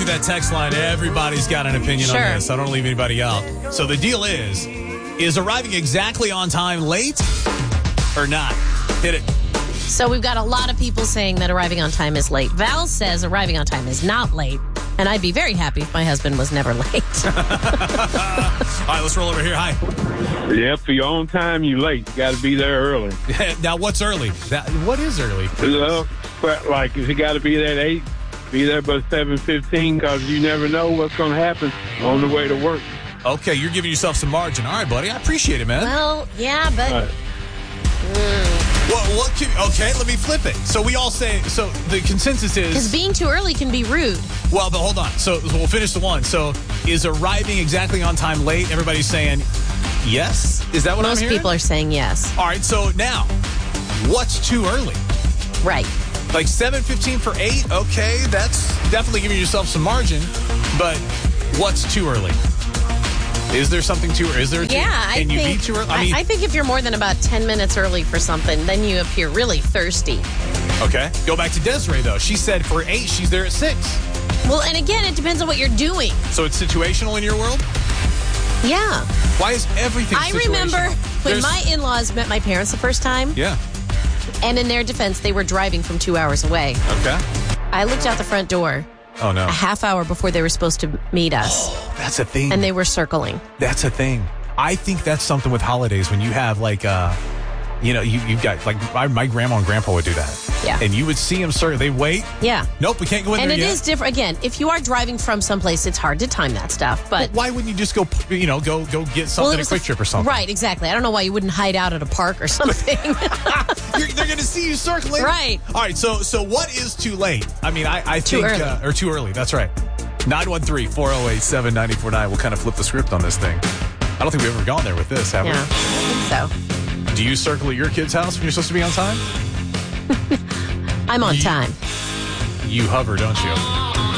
at that text line. Everybody's got an opinion on this. I don't leave anybody out. So the deal is arriving exactly on time late or not? Hit it. So we've got a lot of people saying that arriving on time is late. Val says arriving on time is not late. And I'd be very happy if my husband was never late. All right, let's roll over here. Hi. Yeah, for your own time, you late. You got to be there early. Now, what's early? What is early? Like, if you got to be there at 8, be there by 7:15 because you never know what's going to happen on the way to work. Okay, you're giving yourself some margin. All right, buddy. I appreciate it, man. Well, yeah, but... Okay, let me flip it. So we all say, so the consensus is... Because being too early can be rude. Well, but hold on. So we'll finish the one. So is arriving exactly on time late? Everybody's saying yes? Is that what I'm hearing? Most people are saying yes. All right, so now, what's too early? Right. Like 7:15 for 8? Okay, that's definitely giving yourself some margin. But what's too early? Is there something too early? Can you be too early? I think if you're more than about 10 minutes early for something, then you appear really thirsty. Okay. Go back to Desiree, though. She said for 8, she's there at 6. Well, and again, it depends on what you're doing. So it's situational in your world? Yeah. Why is everything situational? I remember when my in-laws met my parents the first time. Yeah. And in their defense, they were driving from 2 hours away. Okay. I looked out the front door. Oh, no. A half hour before they were supposed to meet us. Oh, that's a thing. And they were circling. That's a thing. I think that's something with holidays when you have like, you've got like my grandma and grandpa would do that. Yeah. And you would see them circle. They wait. Yeah. Nope, we can't go in and there yet. And it is different. Again, if you are driving from someplace, it's hard to time that stuff. But why wouldn't you just go get something at a Quick Trip or something? Right, exactly. I don't know why you wouldn't hide out at a park or something. They're going to see you circling. Right. All right, so what is too late? I mean, I think... Too early. Or too early, that's right. 913-408-7949. We'll kind of flip the script on this thing. I don't think we've ever gone there with this, have we? Yeah, I think so. Do you circle at your kid's house when you're supposed to be on time? I'm on time. You hover, don't you?